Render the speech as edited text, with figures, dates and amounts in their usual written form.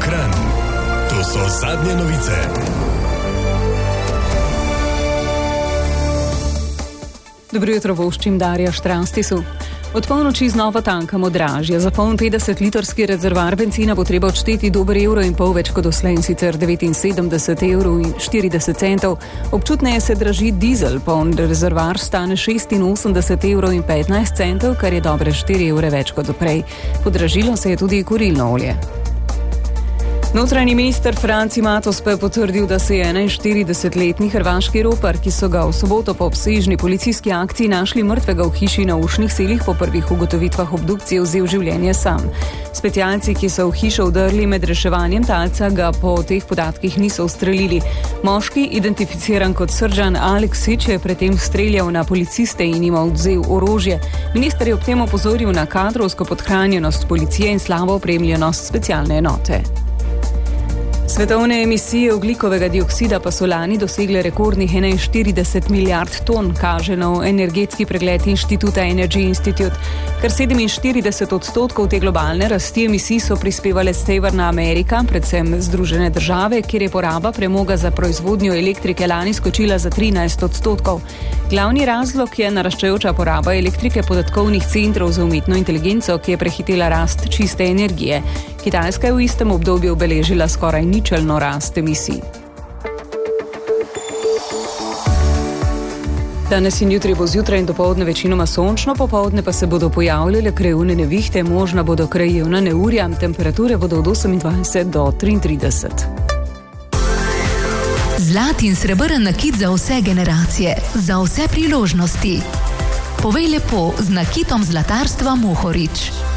Kranj. To so zadnje novice. Dobro jutro, voščim Darja Štranstisu. Od polnoči znova tankamo dražje. Za poln 50-litrski rezervar benzina bo treba odšteti dober €1,5 več kot doslej, in sicer 79,40 €. Občutneje se draži dizel. Poln rezervar stane €86,15, kar je dobre €4 več kot doprej. Podražilo se je tudi kurilno olje. Notranji minister Franci Matos pa je potrdil, da se je 41-letni hrvaški ropar, ki so ga v soboto po obsežni policijski akciji našli mrtvega v hiši na Ušnih selih, po prvih ugotovitvah obdukcije vzel življenje sam. Specialci, ki so v hišo vdrli med reševanjem talca, ga po teh podatkih niso ustrelili. Moški, identificiran kot Srdžan Aleksić, je predtem streljal na policiste in jim odvzel orožje. Minister je ob tem opozoril na kadrovsko podhranjenost policije in slabo opremljenost specialne enote. Svetovne emisije ogljikovega dioksida pa so lani dosegle rekordnih 41 milijard ton, kaže nov energetski pregled inštituta Energy Institute. Kar 47% te globalne rasti emisij so prispevale Severna Amerika, predvsem Združene države, kjer je poraba premoga za proizvodnjo elektrike lani skočila za 13%. Glavni razlog je naraščajoča poraba elektrike podatkovnih centrov za umetno inteligenco, ki je prehitela rast čiste energije. Kitajska je v istem obdobju obeležila skoraj ničelno rast emisij. Danes in jutri bo zjutraj in dopoldne večinoma sončno, popoldne pa se bodo pojavljale krajevne nevihte, možna bodo krajevna neurja, temperature bodo od 28 do 33. Zlat in srebrn nakit za vse generacije, za vse priložnosti. Povej lepo z nakitom Zlatarstva Mohorič.